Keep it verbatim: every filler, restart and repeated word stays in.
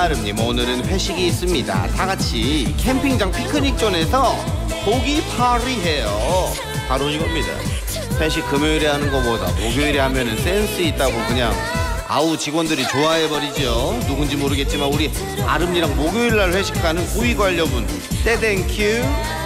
아름님, 오늘은 회식이 있습니다. 다 같이 캠핑장 피크닉존에서 고기 파리해요. 바로 이겁니다. 회식 금요일에 하는 거보다 목요일에 하면은 센스 있다고 그냥 아우 직원들이 좋아해버리죠. 누군지 모르겠지만 우리 아름이랑 목요일날 회식하는 우위 관료분 떼땡큐.